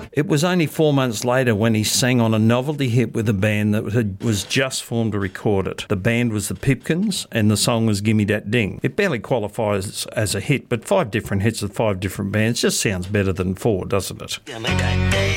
It was only 4 months later when he sang on a novelty hit with a band that was just formed to record it. The band was the Pipkins, and the song was Gimme Dat Ding. It barely qualifies as a hit, but 5 different hits with 5 different bands just sounds better than 4, doesn't it? Gimme that ding.